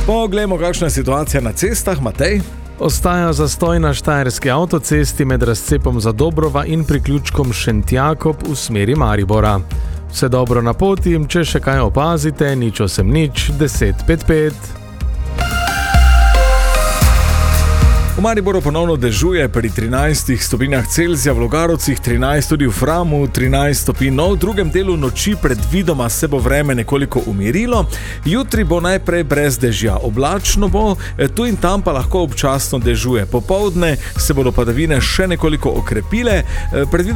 Poglejmo, kakšna je situacija na cestah, Matej. Ostaja zastoj na štajerski avtocesti med razcepom Zadobrova in priključkom Šentjakob v smeri Maribora. Vse dobro na poti, če še kaj opazite, 080 1055. V Mariboru ponovno dežuje pri 13 stopinjah Celzija, v Logarovcih 13, tudi v Framu 13 stopinj. No, v drugem delu noči predvidoma se bo vreme nekoliko umirilo. Jutri bo najprej brez dežja, oblačno bo, tu in tam pa lahko občasno dežuje. Popoldne se bodo padavine še nekoliko okrepile, predvidoma